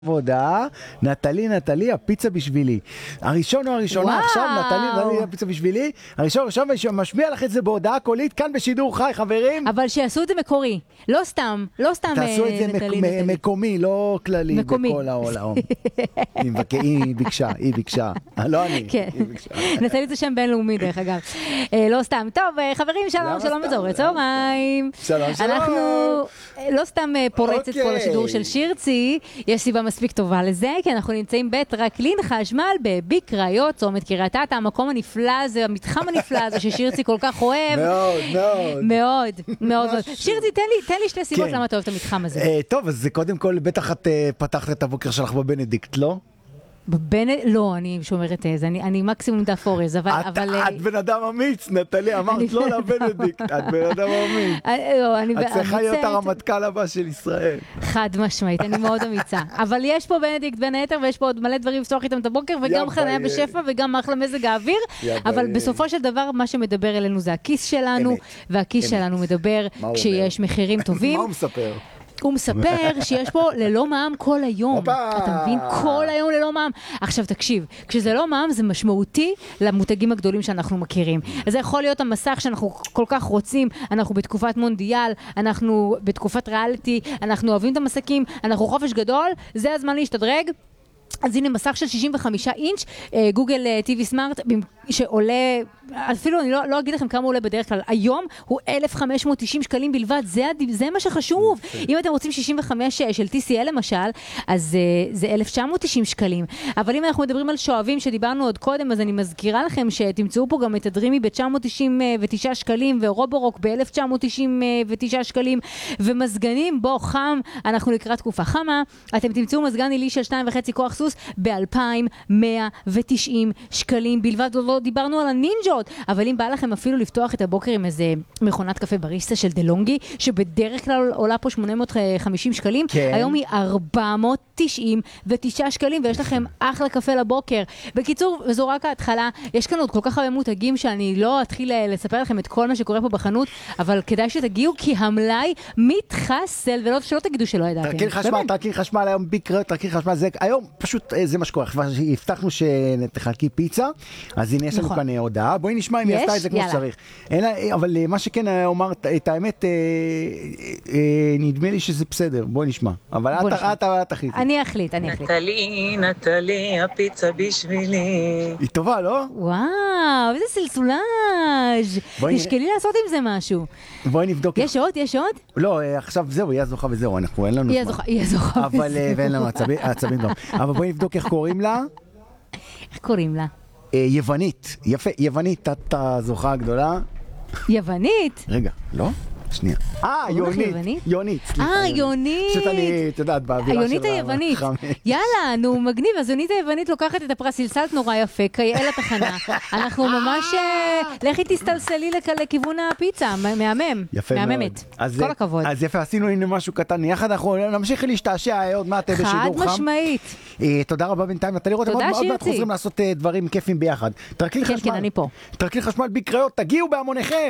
עבודה, נטלי, הפיצה בשבילי. הראשון או הראשונה, עכשיו נטלי, הפיצה בשבילי. הראשון, משמיע לך את זה בהודעה קולית, כאן בשידור חי, חברים. אבל שיעשו את זה מקורי. לא סתם תעשו את זה מקומי, לא כללי בכל העולם. היא ביקשה. לא אני. נטלי זה שם בינלאומי, דרך אגב. לא סתם. טוב, חברים, שלום וזוהר, צהריים. שלום. אנחנו לא סתם פורצת כל השידור של שירצי, יש סיבה מספיק טובה לזה, כי אנחנו נמצאים בטרקלין חשמל בביק קריות, צומת קריית אתא, המקום הנפלא הזה, המתחם הנפלא הזה ששירצי כל כך אוהב. מאוד. שירצי, תן לי שתי סיבות למה אתה אוהב את המתחם הזה. טוב, אז קודם כל, בטח את פתחת את הבוקר שלך בבנדיקט, לא? לא, אני שומרת איזה, אני מקסימום דף אורז, אבל... את בן אדם אמיץ, נטלי, אמרת לא לבנדיקט, את בן אדם אמיץ. את צריכה להיות הרמטכ"ל הבא של ישראל. חד משמעית, אני מאוד אמיצה. אבל יש פה בנדיקט בין היתר, ויש פה עוד מלא דברים לפתוח איתם את הבוקר, וגם חניה בשפע, וגם אחלה מזג האוויר, אבל בסופו של דבר, מה שמדבר אלינו זה הכיס שלנו, והכיס שלנו מדבר כשיש מחירים טובים. מה הוא מספר? הוא מספר שיש פה ללא מע"מ כל היום. אתה מבין? כל היום ללא מע"מ. עכשיו תקשיב, כשזה לא מע"מ זה משמעותי למותגים הגדולים שאנחנו מכירים. אז זה יכול להיות המסך שאנחנו כל כך רוצים, אנחנו בתקופת מונדיאל, אנחנו בתקופת ריאליטי, אנחנו אוהבים את המסכים, אנחנו חופש גדול, זה הזמן להשתדרג. אז הנה מסך של 65 אינץ', גוגל TV סמארט, שעולה, אפילו אני לא אגיד לכם כמה הוא עולה בדרך כלל, היום הוא 1,590 שקלים בלבד, זה מה שחשוב. אם אתם רוצים 65 של TCL למשל, אז זה 1,990 שקלים. אבל אם אנחנו מדברים על שואבים שדיברנו עוד קודם, אז אני מזכירה לכם שתמצאו פה גם את הדרימי ב-999 שקלים, ורובורוק ב-1,999 שקלים, ומזגנים בו חם, אנחנו לקראת תקופה חמה, אתם תמצאו מזגן עילי של 2.5 כוח סוס ב-2,190 שקלים בלבד. לא דיברנו על הנינג'ות, אבל אם בא לכם אפילו לפתוח את הבוקר עם איזה מכונת קפה בריסטה של דלונגי, שבדרך כלל עולה פה 850 שקלים, היום היא 499 שקלים, ויש לכם אחלה קפה לבוקר. בקיצור, וזו רק ההתחלה, יש כאן עוד כל כך הרבה מותגים שאני לא אתחיל לספר לכם את כל מה שקורה פה בחנות, אבל כדאי שתגיעו, כי המלאי מתחסל, ולא שלא תגידו שלא ידעתם. תרכין חשמל היום ביקר, תרכין חשמל זה, היום פשוט זה מה שקורה, הבטחנו שתחלקי פיצה, אז הנה יש לנו כאן הודעה, בואי נשמע אם היא עשתה את זה כמו שצריך. אבל מה שכן אומרת, את האמת, נדמה לי שזה בסדר, בואי נשמע. אבל את תחליטי. אני אחליט. נטלי, הפיצה בשבילי. היא טובה, לא? וואו, איזה סלסולאז'. נשקלי לעשות עם זה משהו. בואי נבדוק. יש עוד? לא, עכשיו זהו, יהיה זוכה וזהו, אנחנו אין לנו זמן. יהיה זוכה וזהו. ואין לנו עצבים גם. אבל בואי נבדוק איך קוראים לה. איך קוראים לה? יוונית, יפה, יוונית, את הזוכה הגדולה. יוונית? רגע, לא? שנייה. יונית. יונית. שתני, את יודעת, באווירה של היונית היוונית. יאללה, נו, מגניב. אז יונית היוונית לוקחת את הפרס, סלסלת נורא יפה, כיאה לתחנה. אנחנו ממש, לכי תסתלסלי לכיוון הפיצה, מהמם. יפה מאוד. מהממת. כל הכבוד. אז יפה, עשינו הנה משהו קטן. יחד אנחנו נמשיך להשתעשע עוד מעט בשידור חם. חד משמעית. תודה רבה בינתיים. נטלי רותם, עוד מעט חוזרים לעשות דברים כיפים ביחד. כן, אני פה. תרכין חשמל בקריות, תגיעו בהמוניכם.